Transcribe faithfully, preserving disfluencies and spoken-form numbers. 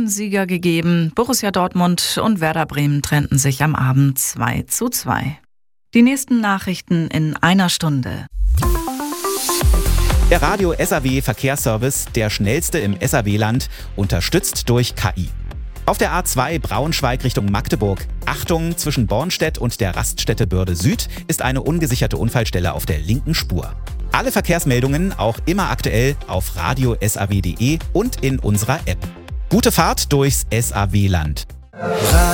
Gruppensieger gegeben. Borussia Dortmund und Werder Bremen trennten sich am Abend zwei zu zwei. Die nächsten Nachrichten in einer Stunde. Der Radio S A W Verkehrsservice, der schnellste im S A W-Land, unterstützt durch K I. Auf der A zwei Braunschweig Richtung Magdeburg. Achtung, zwischen Bornstedt und der Raststätte Börde Süd ist eine ungesicherte Unfallstelle auf der linken Spur. Alle Verkehrsmeldungen auch immer aktuell auf radio s a w punkt d e und in unserer App. Gute Fahrt durchs S A W-Land.